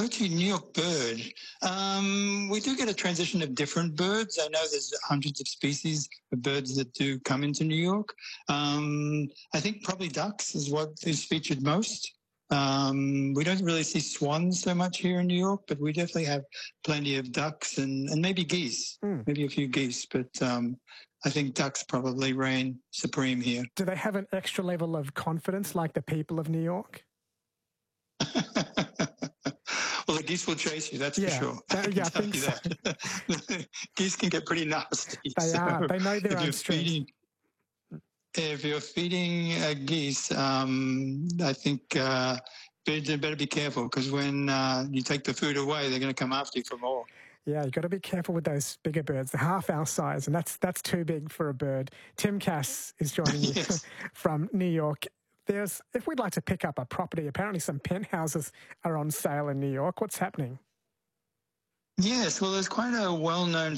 go-to New York bird. We do get a transition of different birds. I know there's hundreds of species of birds that do come into New York. I think probably ducks is what is featured most. We don't really see swans so much here in New York, but we definitely have plenty of ducks and maybe geese, maybe a few geese. But I think ducks probably reign supreme here. Do they have an extra level of confidence like the people of New York? Well, the geese will chase you, that's for sure. I think so. That. Geese can get pretty nasty. They are. They know their own strength. If you're feeding geese, I think birds better be careful because when you take the food away, they're going to come after you for more. Yeah, you've got to be careful with those bigger birds. They're half our size, and that's too big for a bird. Tim Cass is joining you from New York. If we'd like to pick up a property, apparently some penthouses are on sale in New York. What's happening? Yes, well, there's quite a well-known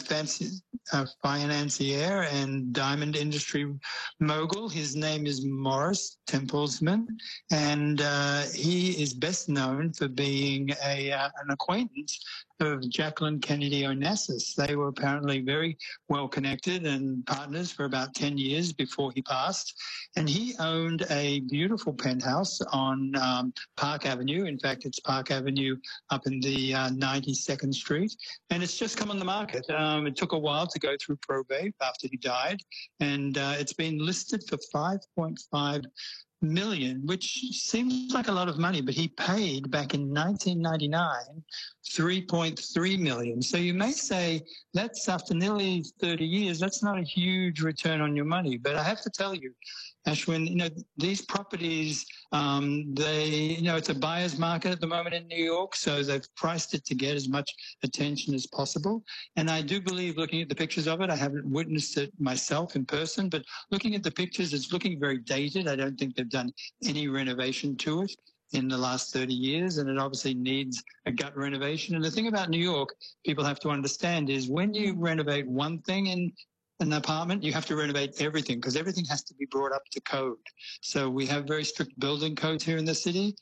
financier and diamond industry mogul. His name is Morris Templesman, and he is best known for being an acquaintance of Jacqueline Kennedy Onassis. They were apparently very well connected and partners for about 10 years before he passed. And he owned a beautiful penthouse on Park Avenue. In fact, it's Park Avenue up in the 92nd Street. And it's just come on the market. It took a while to go through probate after he died. And it's been listed for $5.5 million, which seems like a lot of money, but he paid back in 1999 $3.3 million. So you may say that's after nearly 30 years, that's not a huge return on your money. But I have to tell you, Ashwin, these properties, it's a buyer's market at the moment in New York, so they've priced it to get as much attention as possible. And I do believe, looking at the pictures of it, I haven't witnessed it myself in person, but looking at the pictures, it's looking very dated. I don't think they've done any renovation to it in the last 30 years, and it obviously needs a gut renovation. And the thing about New York, people have to understand, is when you renovate one thing in an apartment, you have to renovate everything because everything has to be brought up to code. So we have very strict building codes here in the city,